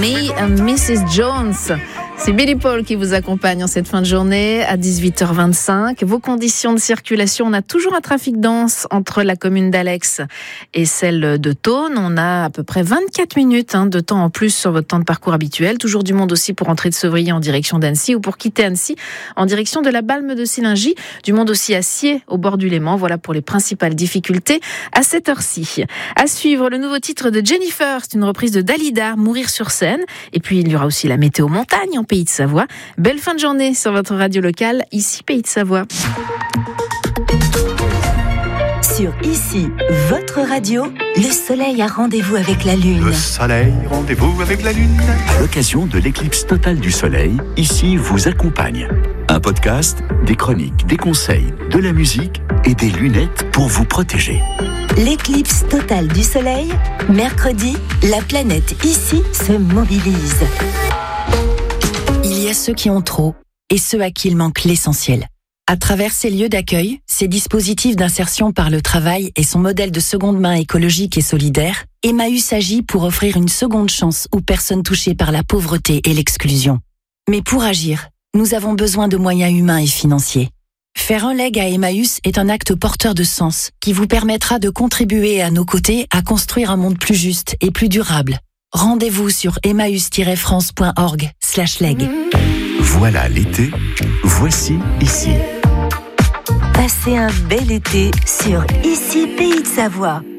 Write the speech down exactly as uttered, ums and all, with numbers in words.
Me and missus Jones. C'est Billy Paul qui vous accompagne en cette fin de journée à dix-huit heures vingt-cinq. Vos conditions de circulation, on a toujours un trafic dense entre la commune d'Alex et celle de Thônes. On a à peu près vingt-quatre minutes hein, de temps en plus sur votre temps de parcours habituel. Toujours du monde aussi pour entrer de Sevrier en direction d'Annecy ou pour quitter Annecy en direction de la Balme de Sillingy. Du monde aussi à Sciez au bord du Léman. Voilà pour les principales difficultés à cette heure-ci. À suivre, le nouveau titre de Jennifer. C'est une reprise de Dalida, Mourir sur scène. Et puis il y aura aussi la météo montagne en Pays de Savoie. Belle fin de journée sur votre radio locale, ici Pays de Savoie. Sur Ici, votre radio, le soleil a rendez-vous avec la lune. Le soleil, rendez-vous avec la lune. À l'occasion de l'éclipse totale du soleil, Ici vous accompagne. Un podcast, des chroniques, des conseils, de la musique et des lunettes pour vous protéger. L'éclipse totale du soleil, mercredi, la planète Ici se mobilise. Il y a ceux qui ont trop et ceux à qui il manque l'essentiel. À travers ces lieux d'accueil, ces dispositifs d'insertion par le travail et son modèle de seconde main écologique et solidaire, Emmaüs agit pour offrir une seconde chance aux personnes touchées par la pauvreté et l'exclusion. Mais pour agir, nous avons besoin de moyens humains et financiers. Faire un leg à Emmaüs est un acte porteur de sens qui vous permettra de contribuer à nos côtés à construire un monde plus juste et plus durable. Rendez-vous sur emmaüs tiret france point org slash leg. Voilà l'été, voici Ici. Passez un bel été sur Ici Pays de Savoie.